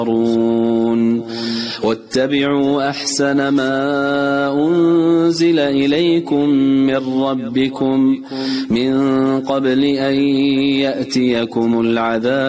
واتبعوا أحسن ما أنزل إليكم من ربكم من قبل أن يأتيكم العذاب